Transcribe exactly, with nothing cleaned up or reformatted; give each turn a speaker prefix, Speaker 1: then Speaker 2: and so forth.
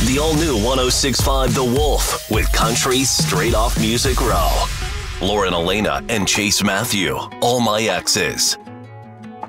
Speaker 1: The all-new one oh six point five The Wolf with country straight off Music Row. Lauren Elena and Chase Matthew, All My Exes.